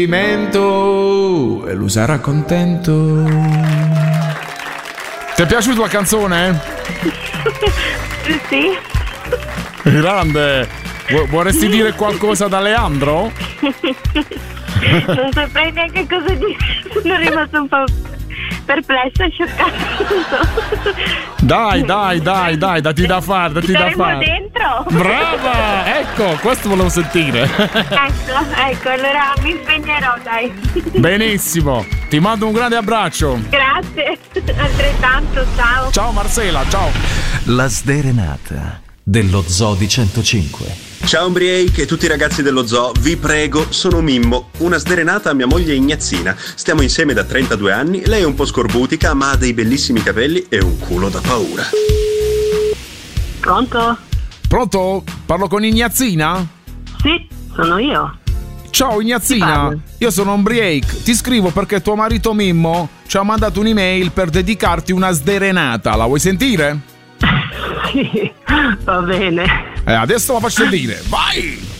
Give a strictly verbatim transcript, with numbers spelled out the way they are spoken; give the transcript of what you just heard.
E lo sarà contento. Ti è piaciuta la canzone? Sì. Grande. Vu- vorresti dire qualcosa da Leandro? Non saprei neanche cosa dire. Sono rimasta un po' perplessa, scioccata. Dai, dai, dai, dai, datti da fare, datti da Saremo fare. dentro. Brava! Ecco, questo volevo sentire. Ecco, ecco, allora mi impegnerò, dai. Benissimo. Ti mando un grande abbraccio. Grazie, altrettanto, ciao. Ciao Marcela, ciao. La sderenata dello Zoo di centocinque. Ciao Umbriake e tutti i ragazzi dello zoo, vi prego, sono Mimmo, una sderenata a mia moglie Ignazzina. Stiamo insieme da trentadue anni, lei è un po' scorbutica ma ha dei bellissimi capelli e un culo da paura. Pronto? Pronto? Parlo con Ignazzina? Sì, sono io. Ciao Ignazzina, io sono Umbriake. Ti scrivo perché tuo marito Mimmo ci ha mandato un'email per dedicarti una sderenata. La vuoi sentire? Sì, va bene. Eh, adesso la faccio sentire. Vai!